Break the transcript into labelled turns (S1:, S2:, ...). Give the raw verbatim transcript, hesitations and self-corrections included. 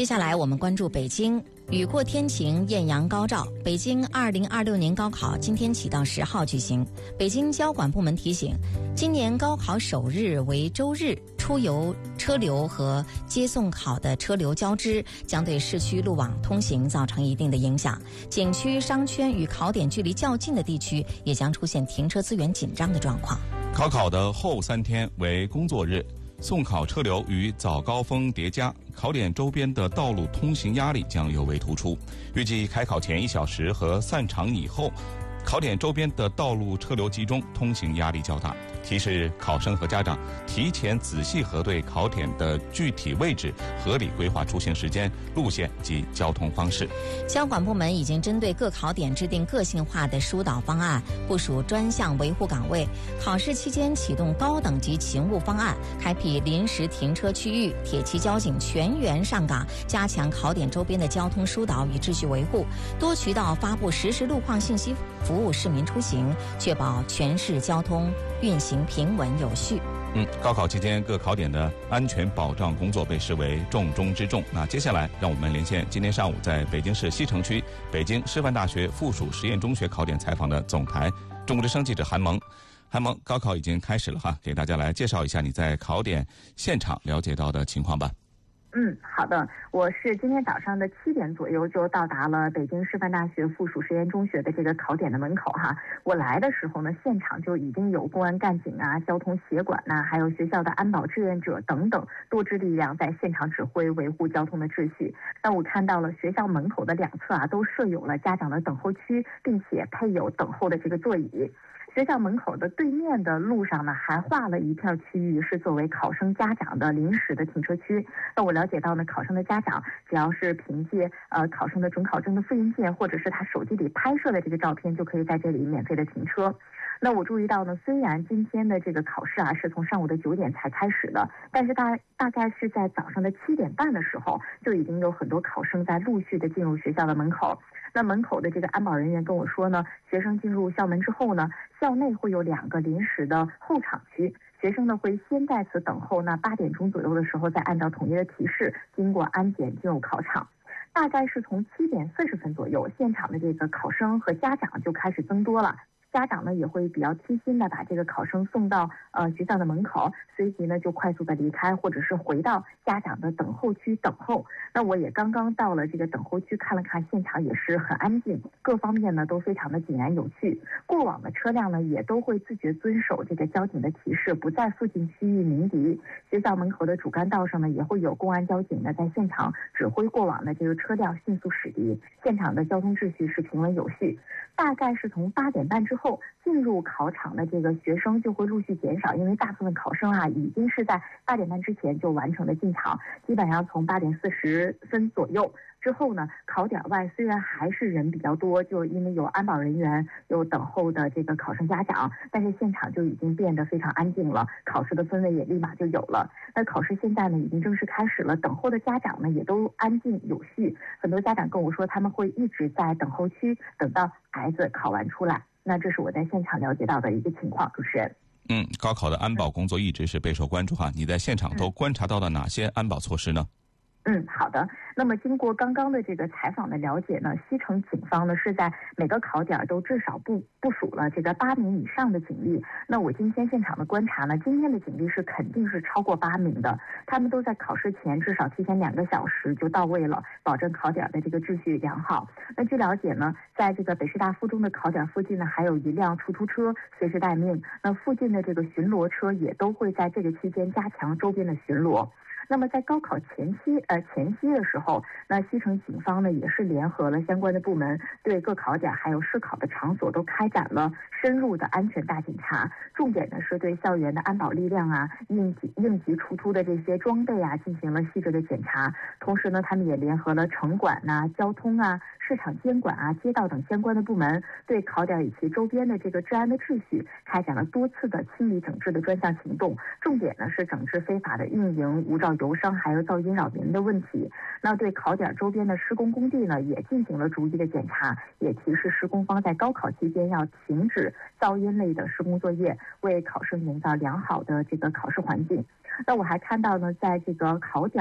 S1: 接下来我们关注北京，雨过天晴，艳阳高照。北京二零二六年高考今天起到十号举行。北京交管部门提醒，今年高考首日为周日，出游车流和接送考的车流交织，将对市区路网通行造成一定的影响。景区、商圈与考点距离较近的地区也将出现停车资源紧张的状况。
S2: 考考的后三天为工作日，送考车流与早高峰叠加，考点周边的道路通行压力将尤为突出。预计开考前一小时和散场以后，考点周边的道路车流集中，通行压力较大。提示考生和家长提前仔细核对考点的具体位置，合理规划出行时间、路线及交通方式。
S1: 交管部门已经针对各考点制定个性化的疏导方案，部署专项维护岗位。考试期间启动高等级勤务方案，开辟临时停车区域，铁骑交警全员上岗，加强考点周边的交通疏导与秩序维护，多渠道发布实时路况信息，服务市民出行，确保全市交通运行平稳有序。
S2: 嗯，高考期间各考点的安全保障工作被视为重中之重。那接下来让我们连线今天上午在北京市西城区北京师范大学附属实验中学考点采访的总台中国之声记者韩萌。韩萌，高考已经开始了哈，给大家来介绍一下你在考点现场了解到的情况吧。
S3: 嗯，好的，我是今天早上的七点左右就到达了北京师范大学附属实验中学的这个考点的门口哈。我来的时候呢，现场就已经有公安干警啊、交通协管呐、啊，还有学校的安保志愿者等等多支力量在现场指挥维护交通的秩序。那我看到了学校门口的两侧啊，都设有了家长的等候区，并且配有等候的这个座椅。学校门口的对面的路上呢，还划了一片区域是作为考生家长的临时的停车区。那我了解到呢，考生的家长只要是凭借呃考生的准考证的复印件，或者是他手机里拍摄的这个照片，就可以在这里免费的停车。那我注意到呢，虽然今天的这个考试啊是从上午的九点才开始的，但是大大概是在早上的七点半的时候，就已经有很多考生在陆续的进入学校的门口。那门口的这个安保人员跟我说呢，学生进入校门之后呢，校内会有两个临时的候场区，学生呢会先在此等候，那八点钟左右的时候再按照统一的提示经过安检进入考场。大概是从七点四十分左右，现场的这个考生和家长就开始增多了。家长呢也会比较贴心的把这个考生送到呃学校的门口，随即呢就快速的离开，或者是回到家长的等候区等候。那我也刚刚到了这个等候区，看了看现场也是很安静，各方面呢都非常的井然有序。过往的车辆呢也都会自觉遵守这个交警的提示，不在附近区域鸣笛。学校门口的主干道上呢也会有公安交警呢在现场指挥过往的这个车辆迅速驶离，现场的交通秩序是平稳有序。大概是从八点半之后，进入考场的这个学生就会陆续减少，因为大部分考生啊已经是在八点半之前就完成了进场，基本上从八点四十分左右之后呢，考点外虽然还是人比较多，就因为有安保人员，有等候的这个考生家长，但是现场就已经变得非常安静了，考试的氛围也立马就有了。那考试现在呢已经正式开始了，等候的家长呢也都安静有序，很多家长跟我说他们会一直在等候区等到孩子考完出来。那这是我在现场了解到的一个情况，主持人。
S2: 嗯，高考的安保工作一直是备受关注哈，你在现场都观察到了哪些安保措施呢？
S3: 嗯，好的。那么经过刚刚的这个采访的了解呢，西城警方呢是在每个考点都至少部部署了这个八名以上的警力。那我今天现场的观察呢，今天的警力是肯定是超过八名的，他们都在考试前至少提前两个小时就到位了，保证考点的这个秩序良好。那据了解呢，在这个北师大附中的考点附近呢，还有一辆出租车随时待命。那附近的这个巡逻车也都会在这个期间加强周边的巡逻。那么在高考前期呃前夕的时候，那西城警方呢也是联合了相关的部门，对各考点还有试考的场所都开展了深入的安全大检查。重点呢是对校园的安保力量啊、应急应急出突的这些装备啊进行了细致的检查。同时呢，他们也联合了城管呐、交通啊、市场监管啊、街道等相关的部门，对考点以及周边的这个治安的秩序开展了多次的清理整治的专项行动。重点呢是整治非法的运营、无照游商还有噪音扰民的问题。那对考点周边的施工工地呢也进行了逐一的检查，也提示施工方在高考期间要停止噪音类的施工作业，为考生营造良好的这个考试环境。那我还看到呢，在这个考点